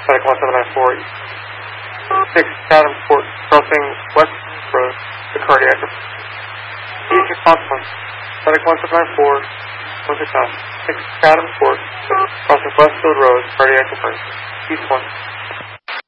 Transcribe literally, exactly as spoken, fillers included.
Medic one seven nine four, six Davenport, crossing West Road, the cardiac. East response one, Medic one seven nine four, one six nine, six Davenport, crossing Westfield Road, cardiac emergency. East one.